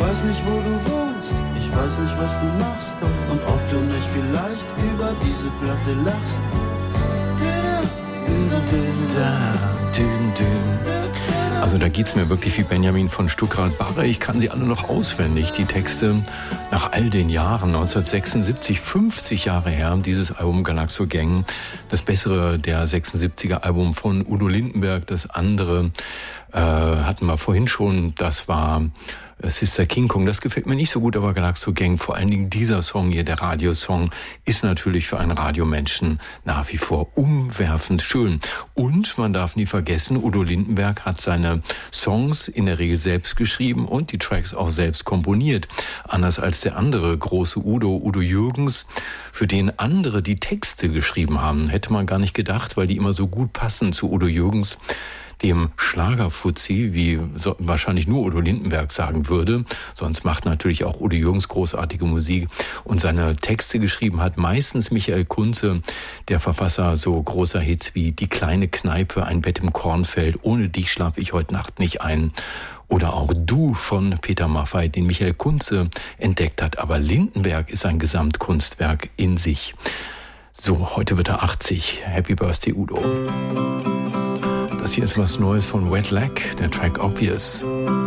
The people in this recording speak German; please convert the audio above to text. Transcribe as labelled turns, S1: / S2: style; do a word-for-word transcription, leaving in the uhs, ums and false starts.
S1: weiß nicht, wo du wohnst, ich weiß nicht, was du machst und ob du mich vielleicht über diese Platte lachst.
S2: Also da geht's mir wirklich wie Benjamin von Stuckrad-Barre. Ich kann sie alle noch auswendig, die Texte, nach all den Jahren. neunzehnhundertsechsundsiebzig, fünfzig Jahre her, dieses Album Galaxo Gang. Das bessere der sechsundsiebziger Album von Udo Lindenberg. Das andere äh, hatten wir vorhin schon, das war Sister King Kong, das gefällt mir nicht so gut, aber Galaxo Gang, vor allen Dingen dieser Song hier, der Radiosong, ist natürlich für einen Radiomenschen nach wie vor umwerfend schön. Und man darf nie vergessen, Udo Lindenberg hat seine Songs in der Regel selbst geschrieben und die Tracks auch selbst komponiert. Anders als der andere große Udo, Udo Jürgens, für den andere die Texte geschrieben haben. Hätte man gar nicht gedacht, weil die immer so gut passen zu Udo Jürgens, dem Schlagerfuzzi, wie so, wahrscheinlich nur Udo Lindenberg sagen würde. Sonst macht natürlich auch Udo Jürgens großartige Musik. Und seine Texte geschrieben hat meistens Michael Kunze, der Verfasser so großer Hits wie Die kleine Kneipe, Ein Bett im Kornfeld, Ohne dich schlaf ich heute Nacht nicht ein. Oder auch Du von Peter Maffay, den Michael Kunze entdeckt hat. Aber Lindenberg ist ein Gesamtkunstwerk in sich. So, heute wird er achtzig. Happy Birthday, Udo. Das hier ist was Neues von Wet Leg, der Track Obvious.